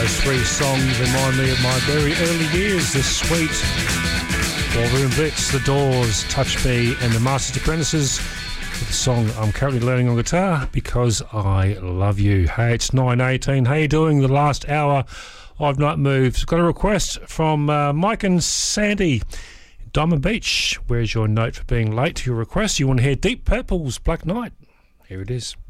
Those three songs remind me of my very early years. The Sweet, Wolverine Blitz, The Doors, Touch Me, and The Master's Apprentices with the song I'm currently learning on guitar, Because I Love You. Hey, it's 9:18. How you doing? The last hour of Night Moves. Got a request from Mike and Sandy, Diamond Beach. Where's your note for being late to your request? You want to hear Deep Purple's Black Knight? Here it is.